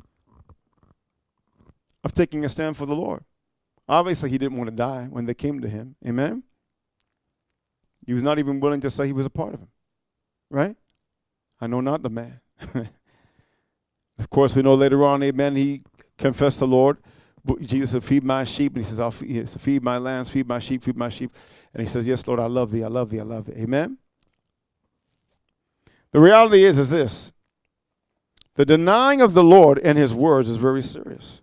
[SPEAKER 1] of taking a stand for the Lord. Obviously, he didn't want to die when they came to him. Amen? He was not even willing to say he was a part of him. Right? I know not the man. Of course, we know later on, amen, he confessed the Lord. Jesus said, feed my sheep. And he says, I'll feed my lambs, feed my sheep, feed my sheep. And he says, yes, Lord, I love thee, I love thee, I love thee. Amen? The reality is this. The denying of the Lord and his words is very serious.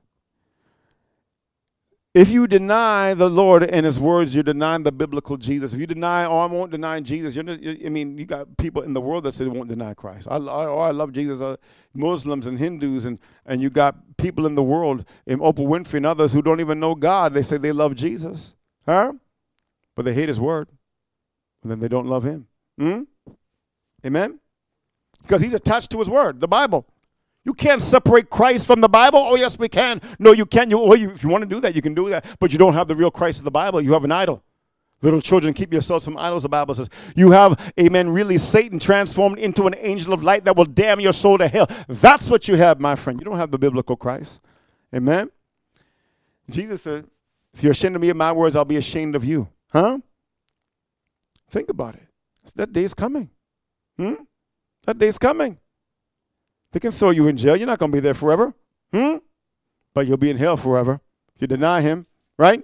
[SPEAKER 1] If you deny the Lord and his words, you're denying the biblical Jesus. If you deny, I won't deny Jesus, you got people in the world that say they won't deny Christ. I love Jesus. Muslims and Hindus, and you got people in the world, in Oprah Winfrey and others who don't even know God. They say they love Jesus. Huh? But they hate his word. And then they don't love him. Amen? Because he's attached to his word, the Bible. You can't separate Christ from the Bible. Oh, yes, we can. No, you can't. If you want to do that, you can do that. But you don't have the real Christ of the Bible. You have an idol. Little children, keep yourselves from idols, the Bible says. You have, amen, really Satan transformed into an angel of light that will damn your soul to hell. That's what you have, my friend. You don't have the biblical Christ. Amen? Jesus said, if you're ashamed of me and my words, I'll be ashamed of you. Huh? Think about it. That day's coming. That day's coming. They can throw you in jail. You're not going to be there forever. But you'll be in hell forever if you deny him, right?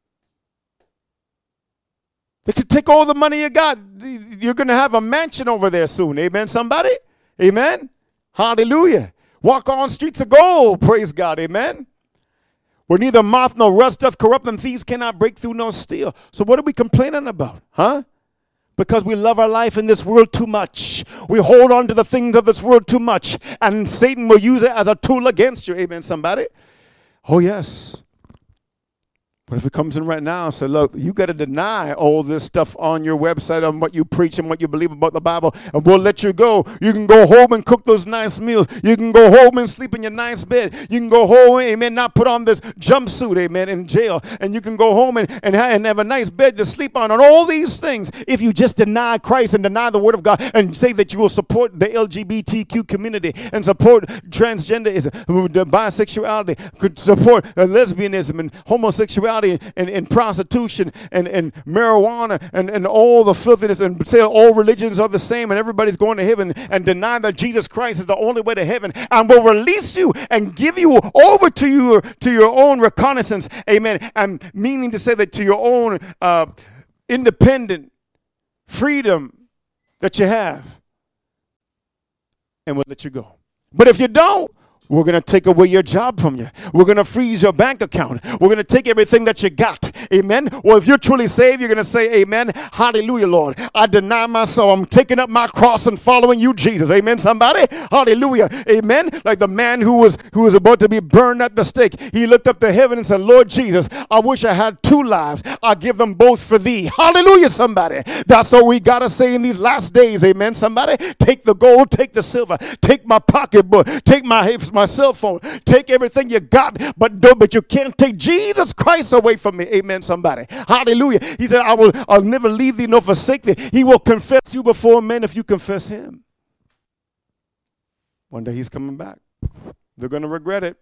[SPEAKER 1] They could take all the money you got. You're going to have a mansion over there soon. Amen, somebody? Amen? Hallelujah. Walk on streets of gold. Praise God. Amen? Where neither moth nor rust doth corrupt, and thieves cannot break through nor steal. So what are we complaining about? Huh? Because we love our life in this world too much. We hold on to the things of this world too much. And Satan will use it as a tool against you. Amen, somebody? Oh, yes. But if it comes in right now and say, look, you got to deny all this stuff on your website on what you preach and what you believe about the Bible, and we'll let you go. You can go home and cook those nice meals. You can go home and sleep in your nice bed. You can go home, amen, not put on this jumpsuit, amen, in jail. And you can go home and have a nice bed to sleep on, and all these things. If you just deny Christ and deny the Word of God and say that you will support the LGBTQ community and support transgenderism, bisexuality, could support lesbianism and homosexuality, and prostitution and marijuana and all the filthiness, and say all religions are the same and everybody's going to heaven, and deny that Jesus Christ is the only way to heaven, and will release you and give you over to your own reconnaissance, amen, and meaning to say that to your own independent freedom that you have, and we'll let you go. But if you don't, we're going to take away your job from you. We're going to freeze your bank account. We're going to take everything that you got. Amen. Well, if you're truly saved, you're going to say, amen. Hallelujah, Lord. I deny myself. I'm taking up my cross and following you, Jesus. Amen, somebody. Hallelujah. Amen. Like the man who was about to be burned at the stake. He looked up to heaven and said, Lord Jesus, I wish I had two lives. I'll give them both for thee. Hallelujah, somebody. That's what we got to say in these last days. Amen, somebody. Take the gold, take the silver, take my pocketbook, take my cell phone, take everything you got, but you can't take Jesus Christ away from me. Amen, somebody. Hallelujah. He said, I'll never leave thee nor forsake thee. He will confess you before men if you confess him. One day he's coming back. They're going to regret it.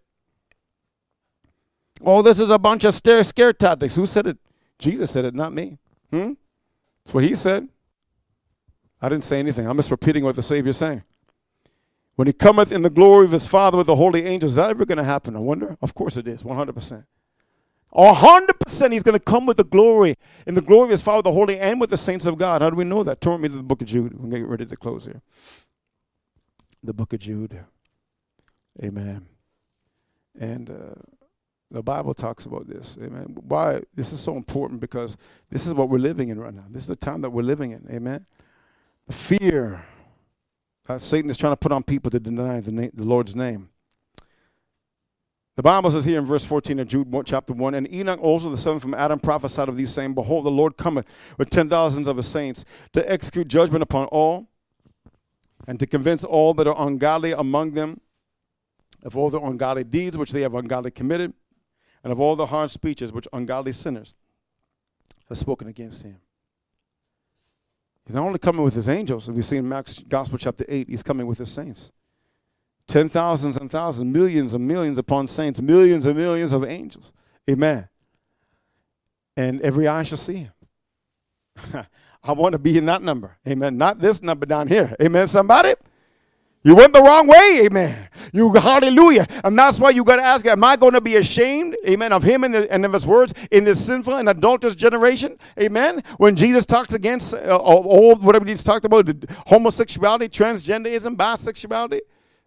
[SPEAKER 1] Oh, this is a bunch of scare tactics. Who said it? Jesus said it, not me. That's what he said. I didn't say anything. I'm just repeating what the Savior's saying. When he cometh in the glory of his Father with the holy angels, is that ever going to happen? I wonder. Of course it is, 100%. 100% he's going to come with the glory, in the glory of his Father, the holy, and with the saints of God. How do we know that? Turn me to the book of Jude. We're going to get ready to close here. The book of Jude. Amen. And the Bible talks about this. Amen. Why? This is so important, because this is what we're living in right now. This is the time that we're living in. Amen. The fear Satan is trying to put on people to deny the Lord's name. The Bible says here in verse 14 of Jude chapter 1, and Enoch also the seventh from Adam prophesied of these saying, behold, the Lord cometh with 10,000s of his saints to execute judgment upon all and to convince all that are ungodly among them of all their ungodly deeds which they have ungodly committed, and of all the hard speeches which ungodly sinners have spoken against him. He's not only coming with his angels, and we see in Mark's Gospel chapter 8, he's coming with his saints. 10,000s and thousands, millions and millions upon saints, millions and millions of angels. Amen. And every eye shall see him. I want to be in that number. Amen. Not this number down here. Amen, somebody? You went the wrong way. Amen. You, hallelujah. And that's why you got to ask, am I going to be ashamed, amen, of him and of his words in this sinful and adulterous generation? Amen. When Jesus talks against all, whatever he's talked about, homosexuality, transgenderism, bisexuality,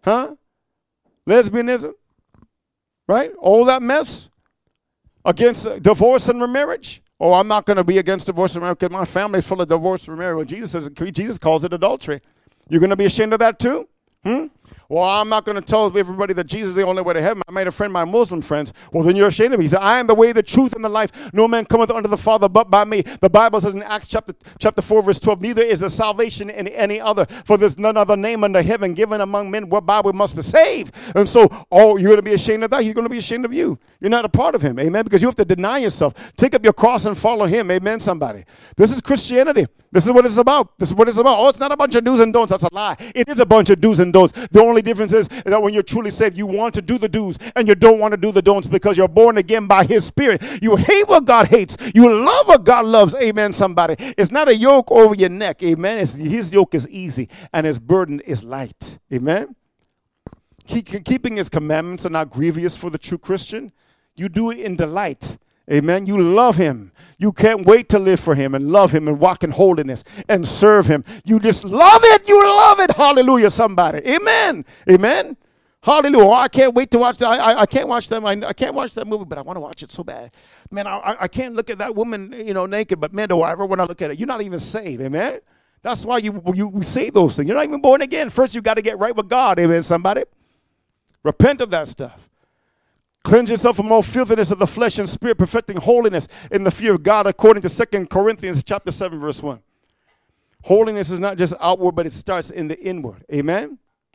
[SPEAKER 1] lesbianism, right? All that mess against divorce and remarriage. Oh, I'm not going to be against divorce and marriage because my family is full of divorce and remarriage. When Jesus calls it adultery. You're going to be ashamed of that too? Well, I'm not going to tell everybody that Jesus is the only way to heaven. I made a friend, my Muslim friends. Well, then you're ashamed of me. He said, I am the way, the truth, and the life. No man cometh unto the Father but by me. The Bible says in Acts chapter 4, verse 12, neither is there salvation in any other, for there's none other name under heaven given among men whereby we must be saved. And so, you're going to be ashamed of that. He's going to be ashamed of you. You're not a part of him. Amen. Because you have to deny yourself. Take up your cross and follow him. Amen, somebody. This is Christianity. This is what it's about. This is what it's about. Oh, it's not a bunch of do's and don'ts. That's a lie. It is a bunch of do's and don'ts. The only difference is that when you're truly saved, you want to do the do's and you don't want to do the don'ts because you're born again by his Spirit. You hate what God hates. You love what God loves. Amen, somebody. It's not a yoke over your neck. Amen. His yoke is easy and his burden is light. Amen. Keeping his commandments are not grievous for the true Christian. You do it in delight. Amen. You love him. You can't wait to live for him and love him and walk in holiness and serve him. You just love it. You love it. Hallelujah, somebody. Amen. Amen. Hallelujah. Oh, I can't wait to watch that. I can't watch them. I can't watch that movie, but I want to watch it so bad. Man, I can't look at that woman, naked, but man, do I ever want to look at it. You're not even saved. Amen. That's why we say those things. You're not even born again. First, you got to get right with God. Amen, somebody. Repent of that stuff. Cleanse yourself from all filthiness of the flesh and spirit, perfecting holiness in the fear of God, according to 2 Corinthians chapter 7, verse 1. Holiness is not just outward, but it starts in the inward. Amen?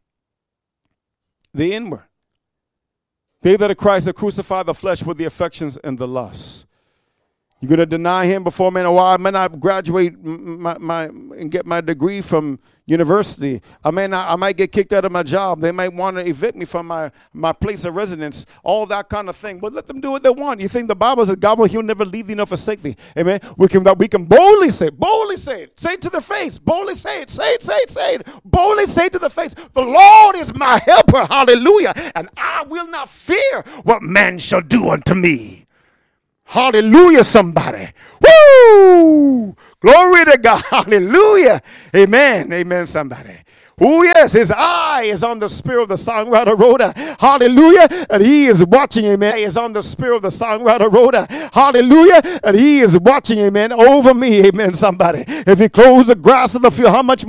[SPEAKER 1] The inward. They that are Christ have crucified the flesh with the affections and the lusts. You're going to deny him before men. Well, I may not graduate and get my degree from university. I might get kicked out of my job. They might want to evict me from my place of residence, all that kind of thing. But let them do what they want. You think the Bible says God he'll never leave thee nor forsake thee. Amen. We can boldly say it. Say it to the face. Boldly say it. Say it. Boldly say it to the face. The Lord is my helper. Hallelujah. And I will not fear what man shall do unto me. Hallelujah, somebody. Woo! Glory to God. Hallelujah. Amen. Amen, somebody. Oh, yes, his eye is on the spear of the songwriter Rhoda. Hallelujah. And he is watching, amen. He is on the spear of the songwriter Rhoda. Hallelujah. And he is watching, amen, over me. Amen, somebody. If he clothes the grass of the field, how much